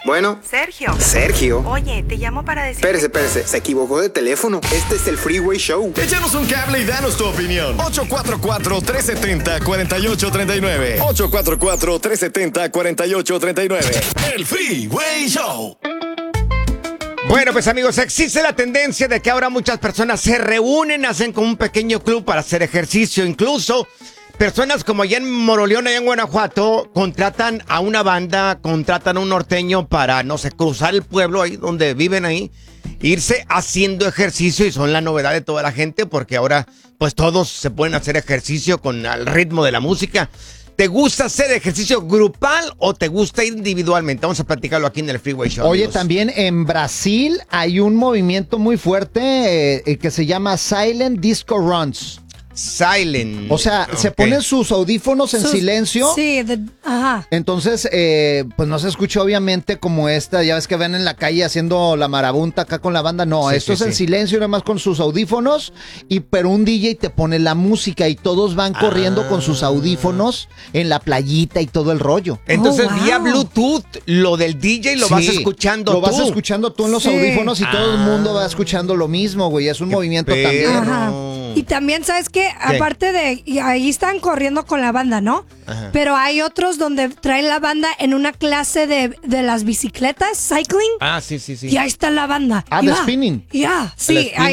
Bueno. Sergio. Oye, te llamo para decir... Espérese. Se equivocó de teléfono. Este es el Freeway Show. Échanos un cable y danos tu opinión. 844-370-4839. 844-370-4839. El Freeway Show. Bueno, pues amigos, existe la tendencia de que ahora muchas personas se reúnen, hacen como un pequeño club para hacer ejercicio. Incluso personas como allá en Moroleón, allá en Guanajuato, contratan a una banda, contratan a un norteño para, no sé, cruzar el pueblo ahí donde viven ahí, irse haciendo ejercicio, y son la novedad de toda la gente porque ahora pues todos se pueden hacer ejercicio con el ritmo de la música. ¿Te gusta hacer ejercicio grupal o te gusta individualmente? Vamos a platicarlo aquí en el Freeway Show. Oye, amigos. también en Brasil hay un movimiento muy fuerte que se llama Silent Disco Runs. Silent. O sea, se ponen sus audífonos en silencio. Sí, ajá. Entonces, pues no se escucha obviamente como esta, ya ves que ven en la calle haciendo la marabunta acá con la banda. No, Sí, esto es en sí. silencio, nada más con sus audífonos. Pero un DJ te pone la música y todos van corriendo con sus audífonos en la playita y todo el rollo. Entonces, wow. vía Bluetooth, lo del DJ lo Sí, vas escuchando Lo tú. vas escuchando tú en los Sí. audífonos y todo el mundo va escuchando lo mismo, güey. Es un movimiento también. Ajá. Y también, ¿sabes qué? Aparte de... Y ahí están corriendo con la banda, ¿no? Ajá. Pero hay otros donde traen la banda en una clase de las bicicletas, cycling. Ah, sí. Y ahí está la banda. Ah, Y de va. spinning. Ya, sí. spinning.